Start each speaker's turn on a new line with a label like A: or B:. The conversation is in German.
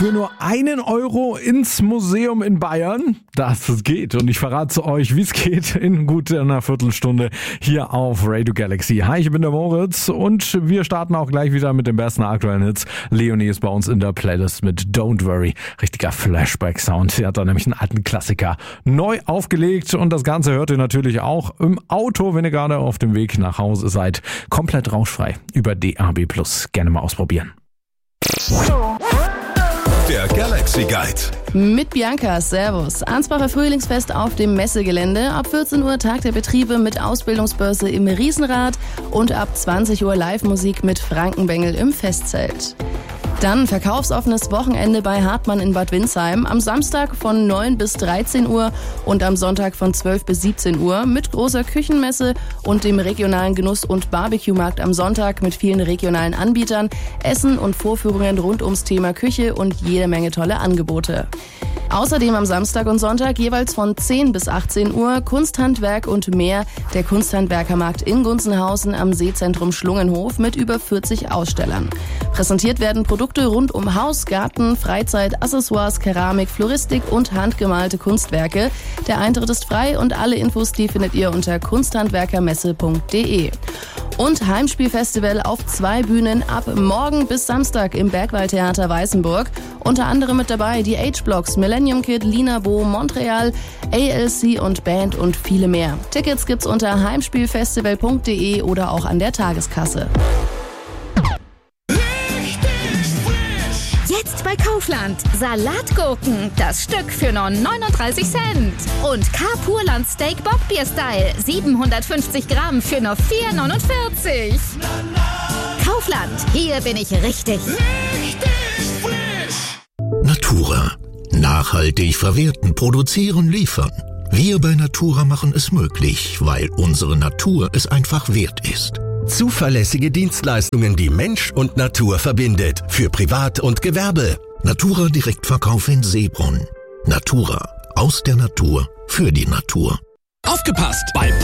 A: Für nur 1 Euro ins Museum in Bayern. Das geht. Und ich verrate euch, wie es geht in gut einer Viertelstunde hier auf Radio Galaxy. Hi, ich bin der Moritz und wir starten auch gleich wieder mit den besten aktuellen Hits. Leonie ist bei uns in der Playlist mit Don't Worry. Richtiger Flashback-Sound. Sie hat da nämlich einen alten Klassiker neu aufgelegt und das Ganze hört ihr natürlich auch im Auto, wenn ihr gerade auf dem Weg nach Hause seid. Komplett rauschfrei über DAB+. Gerne mal ausprobieren.
B: Der Galaxy Guide.
C: Mit Bianca, Servus. Ansbacher Frühlingsfest auf dem Messegelände. Ab 14 Uhr Tag der Betriebe mit Ausbildungsbörse im Riesenrad und ab 20 Uhr Live-Musik mit Frankenbengel im Festzelt. Dann verkaufsoffenes Wochenende bei Hartmann in Bad Windsheim. Am Samstag von 9 bis 13 Uhr und am Sonntag von 12 bis 17 Uhr mit großer Küchenmesse und dem regionalen Genuss- und Barbecue-Markt am Sonntag mit vielen regionalen Anbietern, Essen und Vorführungen rund ums Thema Küche und jede Menge tolle Angebote. Außerdem am Samstag und Sonntag jeweils von 10 bis 18 Uhr Kunsthandwerk und mehr, der Kunsthandwerkermarkt in Gunzenhausen am Seezentrum Schlungenhof mit über 40 Ausstellern. Präsentiert werden Produkte rund um Haus, Garten, Freizeit, Accessoires, Keramik, Floristik und handgemalte Kunstwerke. Der Eintritt ist frei und alle Infos, die findet ihr unter kunsthandwerkermesse.de. Und Heimspielfestival auf 2 Bühnen ab morgen bis Samstag im Bergwaldtheater Weißenburg. Unter anderem mit dabei die H-Blocks, Millennium Kid, Lina Bo, Montreal, ALC und Band und viele mehr. Tickets gibt's unter heimspielfestival.de oder auch an der Tageskasse.
D: Jetzt bei Kaufland. Salatgurken, das Stück für nur 39 Cent. Und Carpurland Steak Bockbier Style, 750 Gramm für nur 4,49. Kaufland, hier bin ich richtig.
E: Natura. Nachhaltig verwerten, produzieren, liefern. Wir bei Natura machen es möglich, weil unsere Natur es einfach wert ist.
F: Zuverlässige Dienstleistungen, die Mensch und Natur verbindet. Für Privat und Gewerbe.
E: Natura Direktverkauf in Seebrunn. Natura. Aus der Natur. Für die Natur.
G: Aufgepasst! Bei